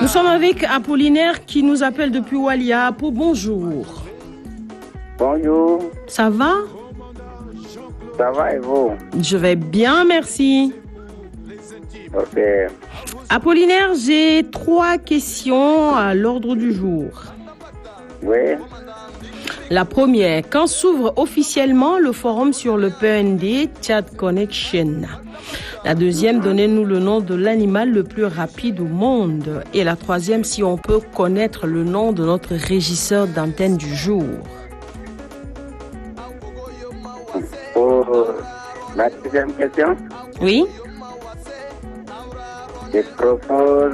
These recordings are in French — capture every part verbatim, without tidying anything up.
Nous sommes avec Apollinaire qui nous appelle depuis Walia. Apo, bonjour. Bonjour. Ça va? Ça va et vous? Je vais bien, merci. Ok. Apollinaire, j'ai trois questions à l'ordre du jour. Oui. La première, quand s'ouvre officiellement le forum sur le P N D Tchad Connection? La deuxième, donnez-nous le nom de l'animal le plus rapide au monde. Et la troisième, si on peut connaître le nom de notre régisseur d'antenne du jour. Pour la deuxième question, Oui? je propose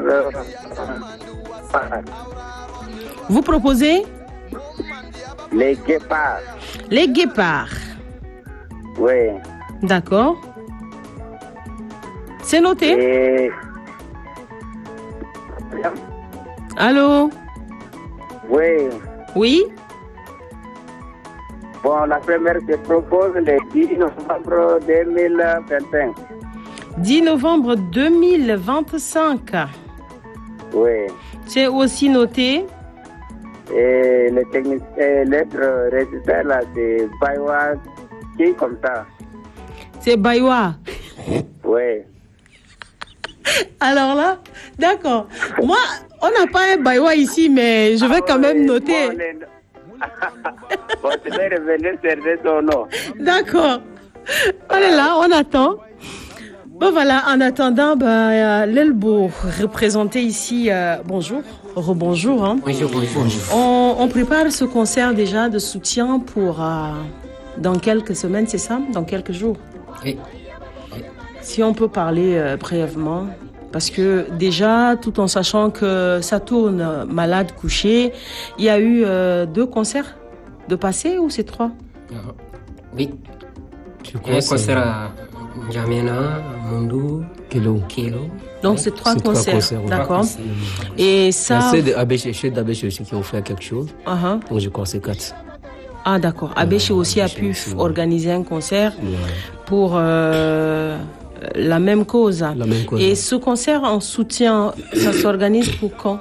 Vous proposez les guépards. les guépards. Oui. D'accord. C'est noté. Et... Allô? Oui. Oui? Bon, la première, je propose le dix novembre deux mille vingt-cinq. dix novembre deux mille vingt-cinq. Oui. C'est aussi noté. Et le technicien, l'être régisseur, là, c'est Baywa, qui est comme ça. C'est Baywa. Oui. Alors là, d'accord. Moi, on n'a pas un Baywa ici, mais je vais Ah quand oui, même noter. Bon, les... bon, je vais revenir sur son nom. D'accord. On est là, on attend. Bon voilà, en attendant, bah, l'Elbo représenté ici, euh, bonjour, rebonjour. Hein. Bonjour, bonjour. On, on prépare ce concert déjà de soutien pour euh, dans quelques semaines, c'est ça? Dans quelques jours? Oui. Si on peut parler euh, brièvement, parce que déjà, tout en sachant que ça tourne malade couché, il y a eu euh, deux concerts de passé ou c'est trois? Euh, oui. Il y a un concert à N'Djamena, Mondou, Kilo. Kilo. Donc c'est trois C'est concerts, trois concerts, oui. d'accord. Et ça... C'est des Abéché, chez d'Abéché aussi qui ont fait quelque chose. Uh-huh. Donc je crois que c'est quatre. Ah d'accord. Abéché aussi a pu aussi, ouais. organiser un concert Ouais. pour euh, la même cause. La même cause. Et ce concert en soutien, ça s'organise pour quand?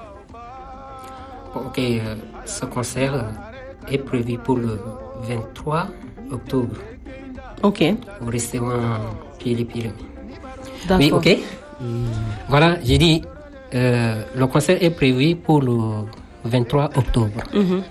Ok, euh, ce concert est prévu pour le vingt-trois octobre Ok, au restaurant Pili Pili. d'accord. Oui, ok. Voilà, j'ai dit, euh, le concert est prévu pour le vingt-trois octobre Mhm.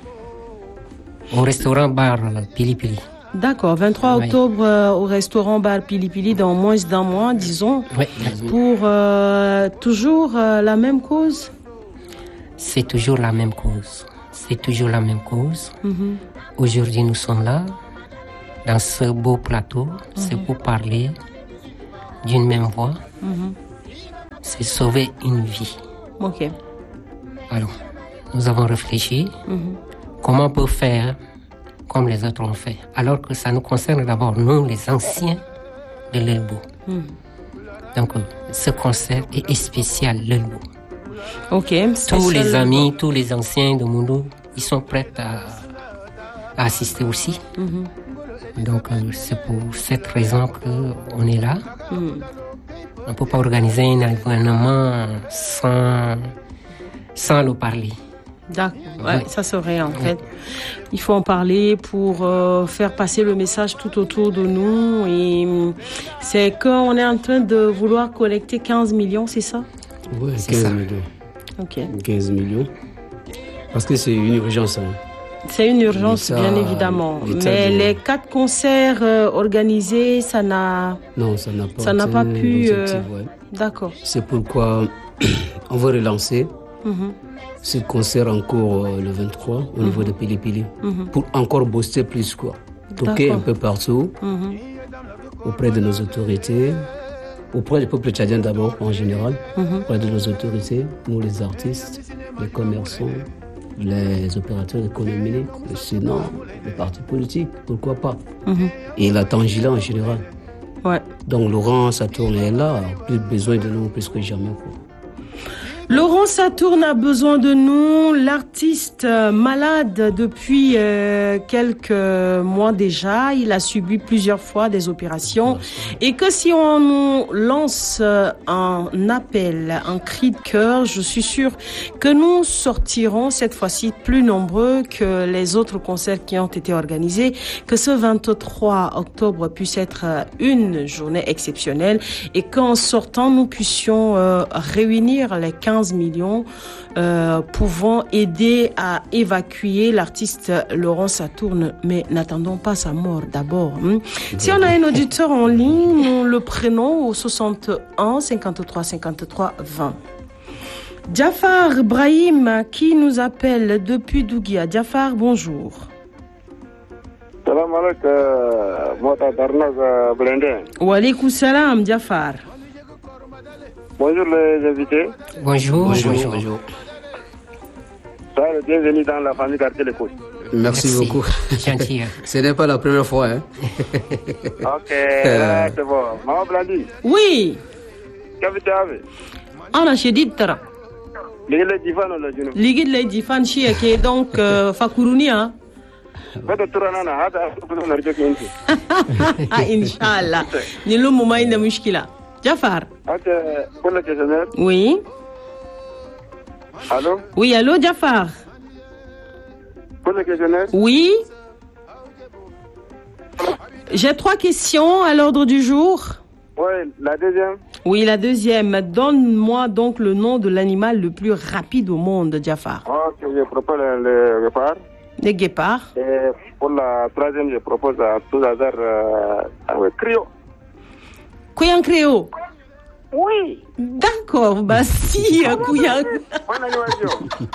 au restaurant bar Pili Pili. D'accord, vingt-trois Oui. octobre euh, au restaurant Bar Pili Pili dans moins d'un mois, disons, Oui, pour euh, toujours euh, la même cause. c'est toujours la même cause. C'est toujours la même cause. Mhm. Aujourd'hui, nous sommes là, dans ce beau plateau. C'est pour parler d'une même voix. Mhm. C'est sauver une vie. Ok. Alors, nous avons réfléchi Mhm. comment on peut faire comme les autres ont fait, alors que ça nous concerne d'abord, nous, les anciens de l'Elbo. Mhm. Donc, euh, ce concert est spécial, l'Elbo. Ok. Tous les spécial- amis, tous les anciens de Moundou, ils sont prêts à, à assister aussi. Mhm. Donc, euh, c'est pour cette raison qu'on est là. Mhm. On ne peut pas organiser un événement sans, sans le parler. D'accord, ouais, ça serait en fait. Il faut en parler pour euh, faire passer le message tout autour de nous. Et hum, c'est qu'on est en train de vouloir collecter quinze millions, c'est ça? Ouais, C'est quinze ça. millions. Ok. quinze millions. Parce que c'est une urgence. Hein. C'est une urgence, L'État- bien évidemment. l'État Mais dit- les quatre concerts euh, organisés, ça n'a... Non, ça n'a pas Ça n'a atteint pas pu, l'objectif, euh, ouais. D'accord. C'est pourquoi on veut relancer Mhm. ce concert encore euh, le vingt-trois au niveau de Pili Pili. Mhm. Pour encore booster plus, quoi. Toquer D'accord. un peu partout, Mhm. auprès de nos autorités, auprès du peuple tchadien d'abord, en général, Mhm. auprès de nos autorités, nous les artistes, les commerçants, les opérateurs économiques, sinon les partis politiques, pourquoi pas. Mhm. Et la Tangila en général. Ouais. Donc Laurent Saturne est là, plus besoin de nous plus que jamais. Quoi. Laurent Saturne a besoin de nous. L'artiste malade depuis euh, quelques mois déjà. Il a subi plusieurs fois des opérations. Et que si on nous lance un appel, un cri de cœur, je suis sûre que nous sortirons cette fois-ci plus nombreux que les autres concerts qui ont été organisés. Que ce vingt-trois octobre puisse être une journée exceptionnelle et qu'en sortant, nous puissions euh, réunir les quinze millions euh, pouvant aider à évacuer l'artiste Laurent Saturne. Mais n'attendons pas sa mort d'abord. Hein. Si on a un auditeur en ligne, nous le prenons au soixante-un cinquante-trois cinquante-trois vingt. Jafar Brahim qui nous appelle depuis Dougia. Jafar, bonjour. Salam alaikum, Mota Darnaz Blendin. Wa alaikum salam, Jafar. Bonjour les invités. Bonjour. Bonjour, bonjour. bonjour. Soyez bienvenue dans la famille Quartier L'écoute. Merci, Merci beaucoup. Gentil. Ce n'est pas la première fois. Hein. Ok, là, c'est bon. Maman Blandi. Oui. Qu'est-ce que tu avais? Ana shedid-tara. Ligue les divans, le genou. Ligue les divans, chier, qui est donc euh, Fakurouni, hein? Ah, Inch'Allah. Ni le moment de mushkila. Jafar. Pour le questionnaire. Oui. Allô? Oui, allô, Jafar. Pour le questionnaire. Oui. J'ai trois questions à l'ordre du jour. Oui, la deuxième. Oui, la deuxième. Donne-moi donc le nom de l'animal le plus rapide au monde, Jafar. Ok, je propose le guépard. Les guépards. Et pour la troisième, je propose à tout hasard euh, Crio. Couillan Créo. Oui. D'accord, bah si, Couillan. Bonne animation.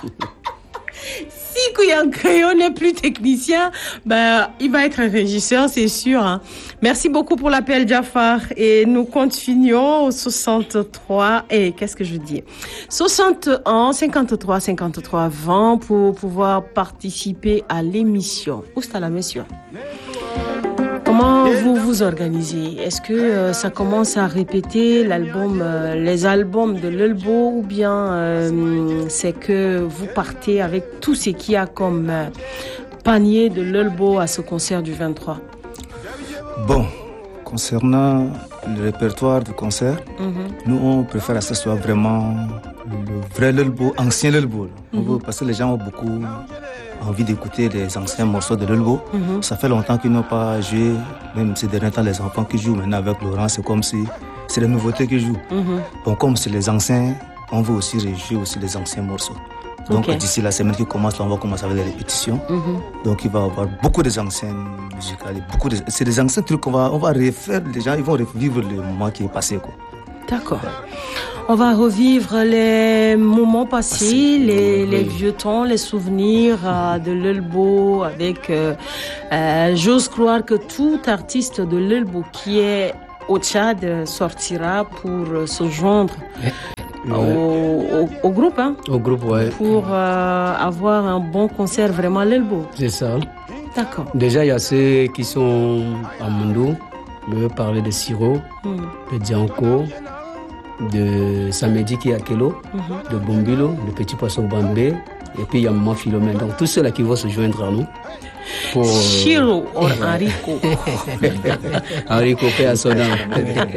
Si Couillan Créo n'est plus technicien, bah, il va être un régisseur, c'est sûr. Hein. Merci beaucoup pour l'appel, Jafar. Et nous continuons au soixante-trois. Et qu'est-ce que je dis? soixante-un cinquante-trois cinquante-trois vingt pour pouvoir participer à l'émission. Où est la mission? Comment vous vous organisez? Est-ce que euh, ça commence à répéter l'album, euh, les albums de l'Elbo, ou bien euh, c'est que vous partez avec tout ce qu'il y a comme euh, panier de l'Elbo à ce concert du vingt-trois? Bon, concernant le répertoire du concert, mm-hmm. nous on préfère que ce soit vraiment le vrai l'Elbo, ancien l'Elbo. Mm-hmm. Parce que les gens ont beaucoup envie d'écouter les anciens morceaux de l'Elbo. Mm-hmm. Ça fait longtemps qu'ils n'ont pas joué, même ces derniers temps, les enfants qui jouent maintenant avec Laurent, c'est comme si c'est les nouveautés qui jouent. Mm-hmm. Bon, comme c'est les anciens, on veut aussi rejouer aussi les anciens morceaux. Donc okay. D'ici la semaine qui commence, là, on va commencer avec les répétitions. Mm-hmm. Donc il va y avoir beaucoup des anciens musicales, beaucoup de, c'est des anciens trucs qu'on va, on va refaire, les gens ils vont revivre le moment qui est passé, quoi. D'accord. On va revivre les moments passés, Passé, les, oui. les vieux temps, les souvenirs euh, de l'Elbo avec... Euh, euh, j'ose croire que tout artiste de l'Elbo qui est au Tchad sortira pour se joindre ouais. au, au, au groupe. Hein, au groupe, ouais. Pour euh, avoir un bon concert vraiment à l'Elbo. C'est ça. D'accord. Déjà, il y a ceux qui sont à Mundo. Je veux parler de Siro, mm. de Dianko, de Samedi qui est à Kelo, mm-hmm. de Bombilo, de Petit Poisson Bambé, et puis il y a Maman Philomène. Donc tous ceux-là qui vont se joindre à nous. Pour... Chiro ou Enrico. Enrico, paix à son âme.